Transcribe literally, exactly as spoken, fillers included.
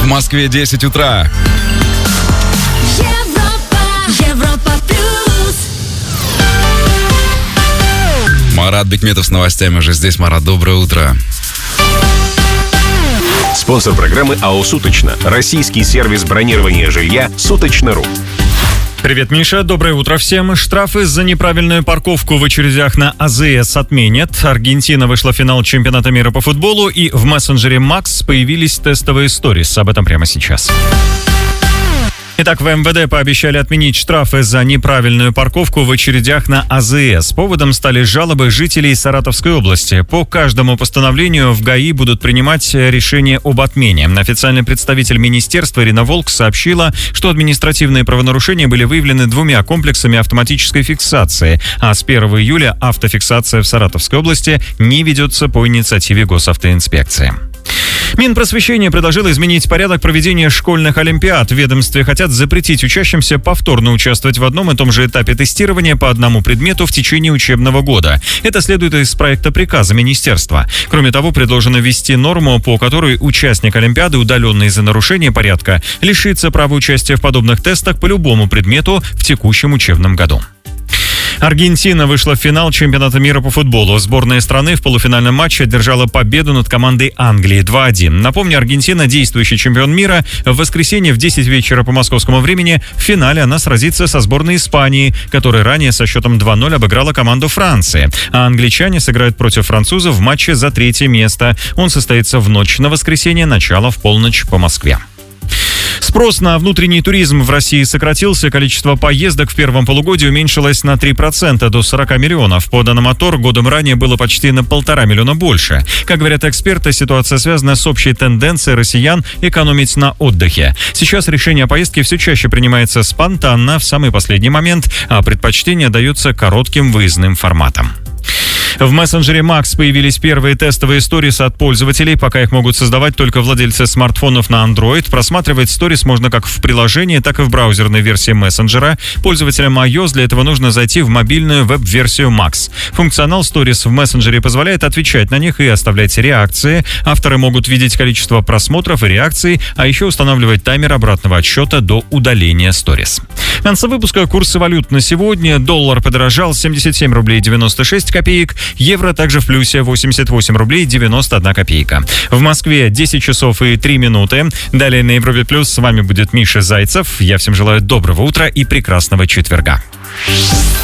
В Москве десять утра. Европа, Европа плюс. Марат Бекметов с новостями уже здесь. Марат, доброе утро. Спонсор программы АО «Суточно». Российский сервис бронирования жилья «Суточно.ру». Привет, Миша. Доброе утро всем. Штрафы за неправильную парковку в очередях на АЗС отменят. Аргентина вышла в финал чемпионата мира по футболу, и в мессенджере Макс появились тестовые сторис. Об этом прямо сейчас. Итак, в МВД пообещали отменить штрафы за неправильную парковку в очередях на АЗС. Поводом стали жалобы жителей Саратовской области. По каждому постановлению в ГАИ будут принимать решение об отмене. Официальный представитель министерства Ирина Волк сообщила, что административные правонарушения были выявлены двумя комплексами автоматической фиксации, а с первого июля автофиксация в Саратовской области не ведется по инициативе госавтоинспекции. Минпросвещение предложило изменить порядок проведения школьных олимпиад. В ведомстве хотят запретить учащимся повторно участвовать в одном и том же этапе тестирования по одному предмету в течение учебного года. Это следует из проекта приказа министерства. Кроме того, предложено ввести норму, по которой участник олимпиады, удаленный из-за нарушения порядка, лишится права участия в подобных тестах по любому предмету в текущем учебном году. Аргентина вышла в финал чемпионата мира по футболу. Сборная страны в полуфинальном матче одержала победу над командой Англии два один. Напомню, Аргентина, действующий чемпион мира, в воскресенье в десять вечера по московскому времени в финале она сразится со сборной Испании, которая ранее со счетом два ноль обыграла команду Франции. А англичане сыграют против французов в матче за третье место. Он состоится в ночь на воскресенье, начало в полночь по Москве. Спрос на внутренний туризм в России сократился, количество поездок в первом полугодии уменьшилось на три процента до сорока миллионов. По данным Атор, годом ранее было почти на полтора миллиона больше. Как говорят эксперты, ситуация связана с общей тенденцией россиян экономить на отдыхе. Сейчас решение о поездке все чаще принимается спонтанно, в самый последний момент, а предпочтение дается коротким выездным форматам. В мессенджере Макс появились первые тестовые сторис от пользователей. Пока их могут создавать только владельцы смартфонов на Android. Просматривать сторис можно как в приложении, так и в браузерной версии мессенджера. Пользователям iOS для этого нужно зайти в мобильную веб-версию Макс. Функционал сторис в мессенджере позволяет отвечать на них и оставлять реакции. Авторы могут видеть количество просмотров и реакций, а еще устанавливать таймер обратного отсчета до удаления сторис. В конце выпуска курсы валют на сегодня. Доллар подорожал семьдесят семь рублей девяносто шесть копеек. Евро также в плюсе восемьдесят восемь рублей девяносто одна копейка. В Москве десять часов и три минуты. Далее на Европе Плюс с вами будет Миша Зайцев. Я всем желаю доброго утра и прекрасного четверга.